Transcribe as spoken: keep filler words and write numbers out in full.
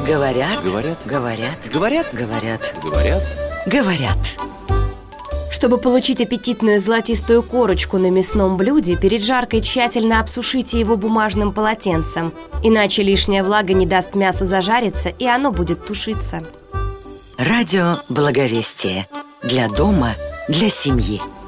Говорят, говорят, говорят, говорят, говорят, говорят, говорят. Чтобы получить аппетитную золотистую корочку на мясном блюде, перед жаркой тщательно обсушите его бумажным полотенцем. Иначе лишняя влага не даст мясу зажариться, и оно будет тушиться. Радио Благовестие. Для дома, для семьи.